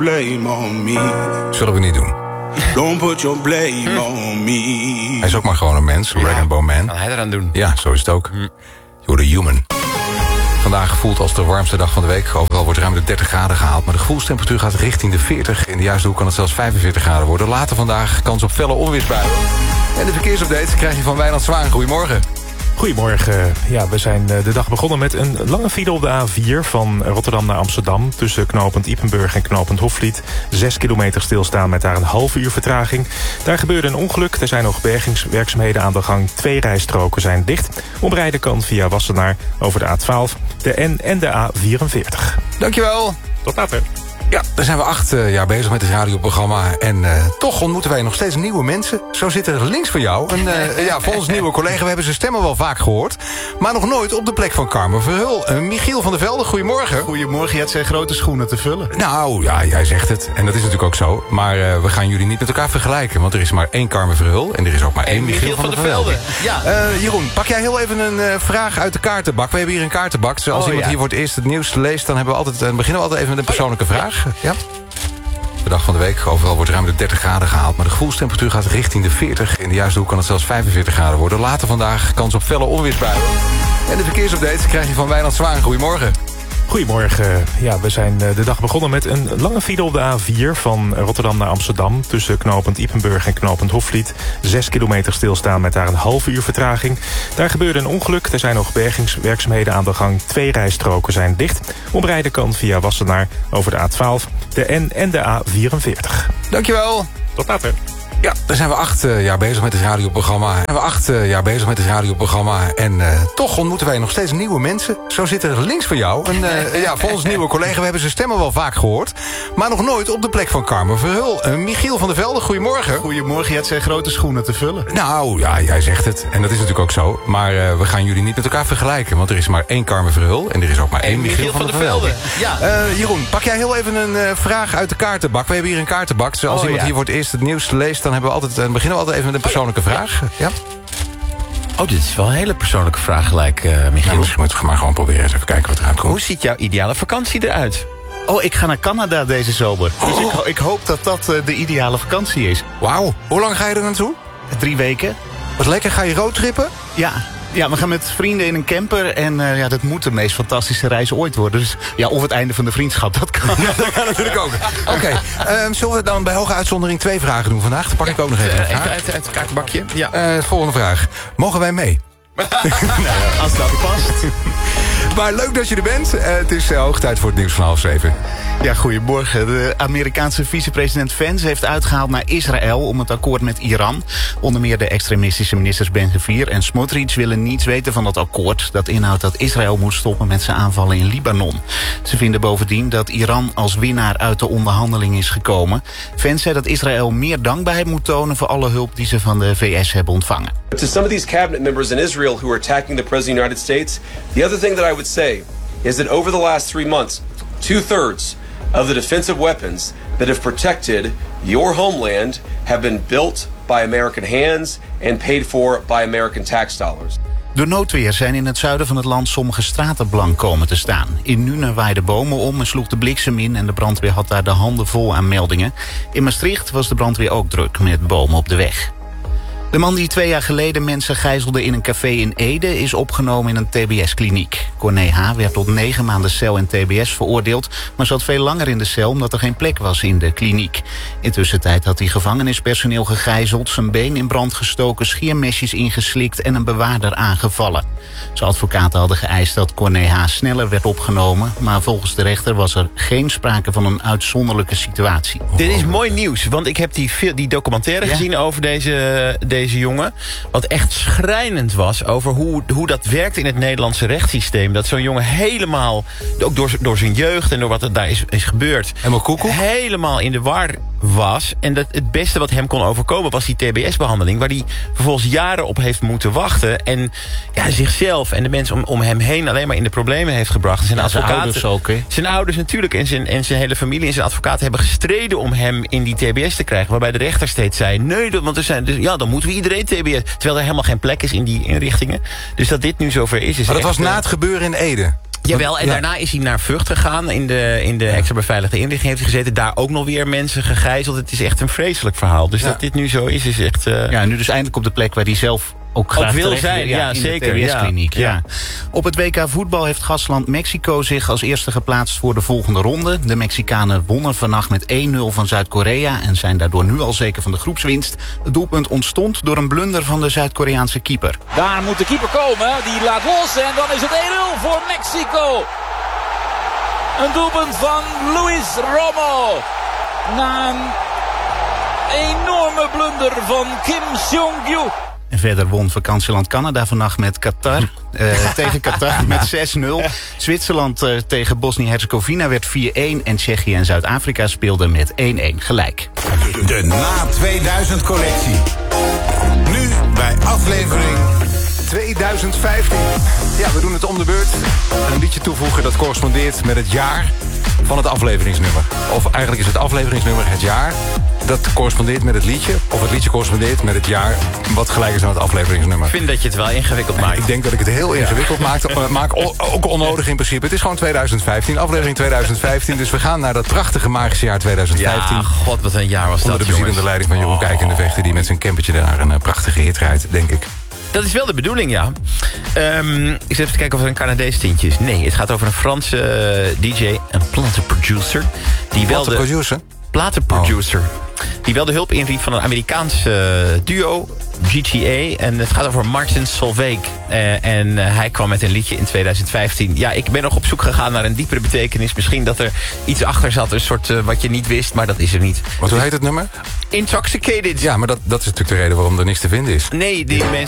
Blame on me. Zullen we niet doen. Don't put your blame on me. Hij is ook maar gewoon een mens, Rag and Bone Man. Kan hij eraan doen? Ja, zo is het ook. You're the human. Vandaag gevoeld als de warmste dag van de week. Overal wordt ruim de 30 graden gehaald. Maar de gevoelstemperatuur gaat richting de 40. In de juiste hoek kan het zelfs 45 graden worden. Later vandaag kans op felle onweersbuien. En de verkeersupdate krijg je van Wijnand Zwaan. Goedemorgen. Goedemorgen. Ja, we zijn de dag begonnen met een lange file op de A4... van Rotterdam naar Amsterdam. Tussen knooppunt Ypenburg en knooppunt Hofvliet. 6 kilometer stilstaan met daar een half uur vertraging. Daar gebeurde een ongeluk. Er zijn nog bergingswerkzaamheden aan de gang. 2 rijstroken zijn dicht. Omrijden kan via Wassenaar over de A12, de N en de A44. Dankjewel. Tot later. Ja, dan zijn we 8 jaar bezig met het radioprogramma. En toch ontmoeten wij nog steeds nieuwe mensen. Zo zit er links van jou voor ons nieuwe collega. We hebben zijn stemmen wel vaak gehoord. Maar nog nooit op de plek van Carmen Verheul. Michiel van der Velde, goedemorgen. Goedemorgen, je hebt zijn grote schoenen te vullen. Nou, ja, jij zegt het. En dat is natuurlijk ook zo. Maar we gaan jullie niet met elkaar vergelijken. Want er is maar 1 Carmen Verheul. En er is ook maar 1 Michiel van der Velde. Ja. Jeroen, pak jij heel even een vraag uit de kaartenbak. We hebben hier een kaartenbak. Dus als iemand hier voor het eerst het nieuws leest... dan beginnen we altijd even met een persoonlijke vraag. Ja. De dag van de week, overal wordt ruim de 30 graden gehaald... maar de gevoelstemperatuur gaat richting de 40. In de juiste hoek kan het zelfs 45 graden worden. Later vandaag kans op felle onweersbuien. En de verkeersupdate krijg je van Wijnand Zwaan. Goedemorgen. Goedemorgen. Ja, we zijn de dag begonnen met een lange file op de A4... van Rotterdam naar Amsterdam. Tussen knooppunt Ypenburg en knooppunt Hofvliet. 6 kilometer stilstaan met daar een half uur vertraging. Daar gebeurde een ongeluk. Er zijn nog bergingswerkzaamheden aan de gang. 2 rijstroken zijn dicht. Omrijden kan via Wassenaar over de A12, de N en de A44. Dankjewel. Tot later. Ja, dan zijn we 8 jaar bezig met het radioprogramma. En toch ontmoeten wij nog steeds nieuwe mensen. Zo zit er links van jou voor ons nieuwe collega. We hebben zijn stemmen wel vaak gehoord. Maar nog nooit op de plek van Carmen Verheul. Michiel van der Velde, goedemorgen. Goedemorgen, je hebt zijn grote schoenen te vullen. Nou, ja, jij zegt het. En dat is natuurlijk ook zo. Maar we gaan jullie niet met elkaar vergelijken. Want er is maar 1 Carmen Verheul. En er is ook maar 1 Michiel van der Velde. Ja. Jeroen, pak jij heel even een vraag uit de kaartenbak. We hebben hier een kaartenbak. Dus als iemand hier voor het eerst het nieuws leest... dan beginnen we altijd even met een persoonlijke vraag. Ja? Oh, dit is wel een hele persoonlijke vraag gelijk, Michiel. Nou, misschien moeten we maar gewoon proberen eens even kijken wat eruit komt. Hoe ziet jouw ideale vakantie eruit? Oh, ik ga naar Canada deze zomer. Dus ik hoop dat dat de ideale vakantie is. Wauw, hoe lang ga je er naartoe? 3 weken. Wat lekker, ga je roadtrippen? Ja, we gaan met vrienden in een camper. En dat moet de meest fantastische reis ooit worden. Dus ja, of het einde van de vriendschap, dat kan. Ja, dat kan natuurlijk ook. Oké, zullen we dan bij hoge uitzondering 2 vragen doen vandaag? Dan pak ik ook nog even een vraag. Uit het kaartenbakje. Ja. Volgende vraag. Mogen wij mee? Als dat past. Maar leuk dat je er bent. Het is hoog tijd voor het nieuws van 6:30. Ja, goedemorgen. De Amerikaanse vicepresident Vance heeft uitgehaald naar Israël... om het akkoord met Iran. Onder meer de extremistische ministers Ben-Gvir en Smotrich willen niets weten van dat akkoord. Dat inhoudt dat Israël moet stoppen met zijn aanvallen in Libanon. Ze vinden bovendien dat Iran als winnaar uit de onderhandeling is gekomen. Vance zei dat Israël meer dankbaarheid moet tonen... voor alle hulp die ze van de VS hebben ontvangen. To some of these cabinet members in Israel who are attacking the President of the United States, the other thing that I would say is that over the last 3 months, 2/3 of the defensive weapons that have protected your homeland have been built by American hands and paid for by American tax dollars. Door noodweer zijn in het zuiden van het land sommige straten blank komen te staan. In Nuenen waaiden bomen om en sloeg de bliksem in... en de brandweer had daar de handen vol aan meldingen. In Maastricht was de brandweer ook druk met bomen op de weg. De man die 2 jaar geleden mensen gijzelde in een café in Ede... is opgenomen in een TBS-kliniek. Corné H. werd tot 9 maanden cel in TBS veroordeeld... maar zat veel langer in de cel omdat er geen plek was in de kliniek. Intussen had hij gevangenispersoneel gegijzeld... zijn been in brand gestoken, scheermesjes ingeslikt... en een bewaarder aangevallen. Zijn advocaten hadden geëist dat Corné H. sneller werd opgenomen... maar volgens de rechter was er geen sprake van een uitzonderlijke situatie. Dit is mooi nieuws, want ik heb die documentaire gezien over deze jongen. Wat echt schrijnend was over hoe dat werkt in het Nederlandse rechtssysteem. Dat zo'n jongen helemaal, ook door zijn jeugd en door wat er daar is gebeurd... Helemaal koekoek? Helemaal in de war was. En dat het beste wat hem kon overkomen was die TBS-behandeling... waar hij vervolgens jaren op heeft moeten wachten. En zichzelf en de mensen om hem heen alleen maar in de problemen heeft gebracht. Zijn ouders ook, hè? Zijn ouders natuurlijk en zijn hele familie en zijn advocaten hebben gestreden om hem in die TBS te krijgen. Waarbij de rechter steeds zei, nee, want er zijn, dan moeten we iedereen TBS. Terwijl er helemaal geen plek is in die inrichtingen. Dus dat dit nu zover is maar dat was na het gebeuren in Ede? Jawel, en daarna is hij naar Vught gegaan. In de extra beveiligde inrichting heeft hij gezeten. Daar ook nog weer mensen gegijzeld. Het is echt een vreselijk verhaal. Dus dat dit nu zo is echt... Ja, nu dus eindelijk op de plek waar hij zelf ook graag wil terecht zijn. wil. Ja, in zeker. de TBS-kliniek. Ja. Op het WK voetbal heeft gastland Mexico zich als eerste geplaatst voor de volgende ronde. De Mexicanen wonnen vannacht met 1-0 van Zuid-Korea en zijn daardoor nu al zeker van de groepswinst. Het doelpunt ontstond door een blunder van de Zuid-Koreaanse keeper. Daar moet de keeper komen, die laat los en dan is het 1-0 voor Mexico. Een doelpunt van Luis Romo. Na een enorme blunder van Kim Seong-gyu. En verder won vakantieland Canada vannacht met Qatar. Tegen Qatar met 6-0. Zwitserland tegen Bosnië-Herzegovina werd 4-1. En Tsjechië en Zuid-Afrika speelden met 1-1 gelijk. De Na 2000 collectie. Nu bij aflevering 2015. Ja, we doen het om de beurt. Een liedje toevoegen dat correspondeert met het jaar van het afleveringsnummer. Of eigenlijk is het afleveringsnummer het jaar dat correspondeert met het liedje. Of het liedje correspondeert met het jaar wat gelijk is aan het afleveringsnummer. Ik vind dat je het wel ingewikkeld maakt. Ik denk dat ik het heel ingewikkeld maak. Ook onnodig in principe. Het is gewoon 2015, aflevering 2015. Dus we gaan naar dat prachtige magische jaar 2015. Ja, god, wat een jaar was onder dat, de bezielende leiding van Jeroen Kijkende Vechter, die met zijn campertje daar een prachtige hit rijdt, denk ik. Dat is wel de bedoeling, ja. Ik zit even te kijken of er een Canadees tintje is. Nee, het gaat over een Franse DJ, een platenproducer. Platenproducer. Die wel de hulp inriep van een Amerikaans duo, GTA. En het gaat over Martin Solveig. En hij kwam met een liedje in 2015. Ja, ik ben nog op zoek gegaan naar een diepere betekenis. Misschien dat er iets achter zat, een soort wat je niet wist, maar dat is er niet. Hoe heet het nummer? Intoxicated. Ja, maar dat is natuurlijk de reden waarom er niks te vinden is. Nee, die mensen